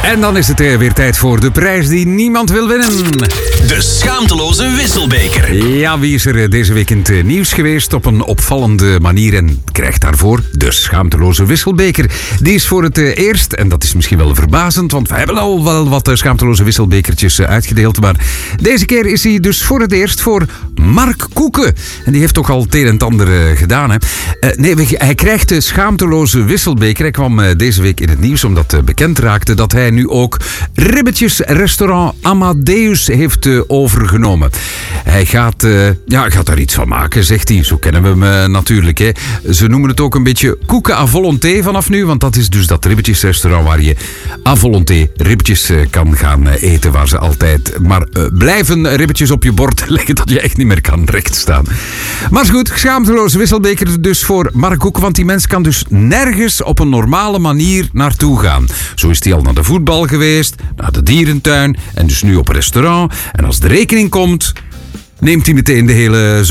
En dan is het weer tijd voor de prijs die niemand wil winnen. De schaamteloze wisselbeker. Ja, wie is er deze week in het nieuws geweest op een opvallende manier en krijgt daarvoor de schaamteloze wisselbeker. Die is voor het eerst, en dat is misschien wel verbazend, want we hebben al wel wat schaamteloze wisselbekertjes uitgedeeld, maar deze keer is hij dus voor het eerst voor Mark Koeken. En die heeft ook al het een en het ander gedaan. Hè. Hij krijgt de schaamteloze wisselbeker. Hij kwam deze week in het nieuws omdat bekend raakte dat hij nu ook Ribbetjes restaurant Amadeus heeft overgenomen. Hij gaat daar iets van maken, zegt hij. Zo kennen we hem natuurlijk. Hè. Ze noemen het ook een beetje koeken à volonté vanaf nu, want dat is dus dat Ribbetjes restaurant waar je à volonté ribbetjes kan gaan eten, waar ze altijd maar blijven ribbetjes op je bord leggen dat je echt niet meer kan recht staan. Maar is goed, schaamteloze wisselbeker dus voor Mark Koeken, want die mens kan dus nergens op een normale manier naartoe gaan. Zo is hij al naar de voetbal geweest, naar de dierentuin en dus nu op een restaurant. En als de rekening komt, neemt hij meteen de hele